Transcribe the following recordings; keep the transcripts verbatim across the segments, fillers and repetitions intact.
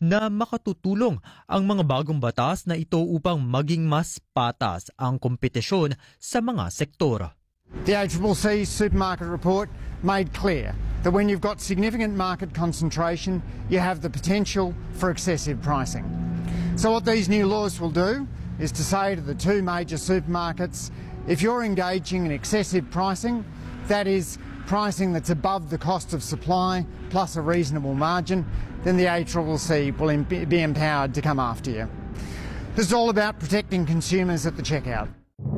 na makatutulong ang mga bagong batas na ito upang maging mas patas ang kompetisyon sa mga sektor. The A C C C supermarket report made clear that when you've got significant market concentration, you have the potential for excessive pricing. So what these new laws will do is to say to the two major supermarkets, if you're engaging in excessive pricing, that is pricing that's above the cost of supply plus a reasonable margin, then the A C C C will be empowered to come after you. This is all about protecting consumers at the checkout.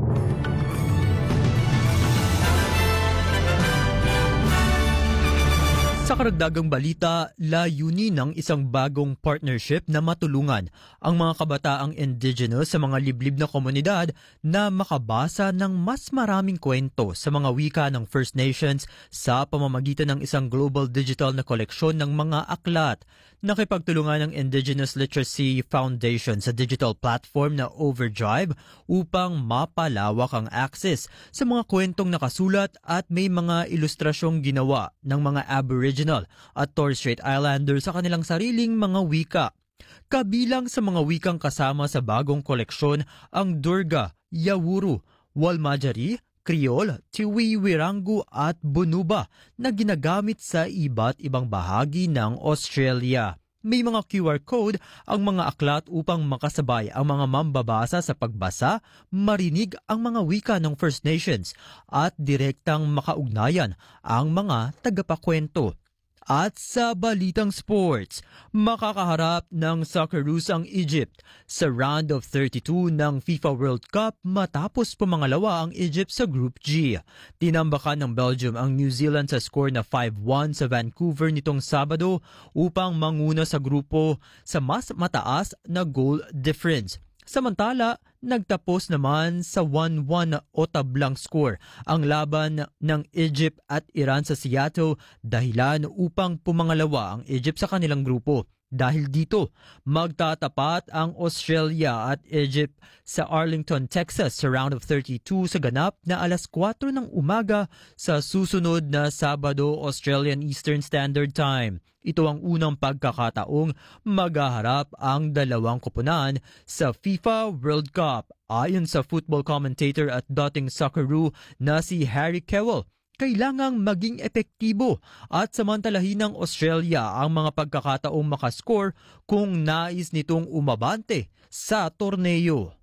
Sa karagdagang balita, layunin ng isang bagong partnership na matulungan ang mga kabataang indigenous sa mga liblib na komunidad na makabasa ng mas maraming kwento sa mga wika ng First Nations sa pamamagitan ng isang global digital na koleksyon ng mga aklat. Nakipagtulungan ng Indigenous Literacy Foundation sa digital platform na Overdrive upang mapalawak ang access sa mga kwentong nakasulat at may mga ilustrasyong ginawa ng mga Aboriginal at Torres Strait Islander sa kanilang sariling mga wika. Kabilang sa mga wikang kasama sa bagong koleksyon ang Durga, Yawuru, Walmajari, Kriol, Tiwi, Wirangu at Bunuba na ginagamit sa iba't ibang bahagi ng Australia. May mga Q R code ang mga aklat upang makasabay ang mga mambabasa sa pagbasa, marinig ang mga wika ng First Nations at direktang makaugnayan ang mga tagapakwento. At sa balitang sports, makakaharap ng Socceroos ang Egypt sa round of thirty-two ng FIFA World Cup matapos pumangalawa ang Egypt sa Group G. Tinambakan ng Belgium ang New Zealand sa score na five one sa Vancouver nitong Sabado upang manguna sa grupo sa mas mataas na goal difference. Samantala, nagtapos naman sa one one o tablang score ang laban ng Egypt at Iran sa Seattle dahilan upang pumangalawa ang Egypt sa kanilang grupo. Dahil dito, magtatapat ang Australia at Egypt sa Arlington, Texas sa round of thirty-two sa ganap na alas kwatro ng umaga sa susunod na Sabado Australian Eastern Standard Time. Ito ang unang pagkakataong maghaharap ang dalawang koponan sa FIFA World Cup. Ayon sa football commentator at dating Socceroo na si Harry Kewell, kailangang maging epektibo at samantalahin ng Australia ang mga pagkakataong makascore kung nais nitong umabante sa torneo.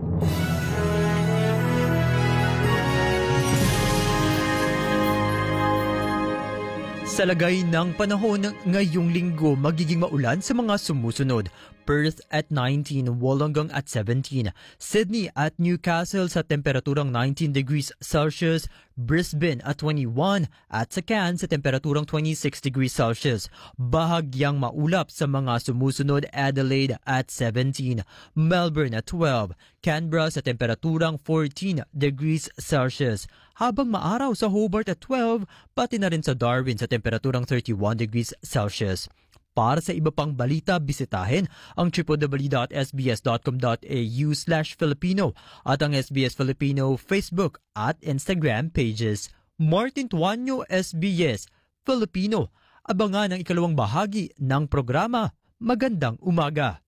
Sa lagay ng panahon ngayong linggo, magiging maulan sa mga sumusunod. Perth at nineteen, Wollongong at seventeen, Sydney at Newcastle sa temperaturang nineteen degrees Celsius, Brisbane at twenty-one at sa Cairns sa temperaturang twenty-six degrees Celsius. Bahagyang maulap sa mga sumusunod, Adelaide at seventeen, Melbourne at twelve, Canberra sa temperaturang fourteen degrees Celsius. Habang maaraw sa Hobart at twelve, pati na rin sa Darwin sa temperaturang thirty-one degrees Celsius. Para sa iba pang balita, bisitahin ang w w w dot s b s dot com dot a u slash Filipino at ang S B S Filipino Facebook at Instagram pages. Martin Tuanyo, S B S Filipino. Abangan ang ikalawang bahagi ng programa. Magandang umaga!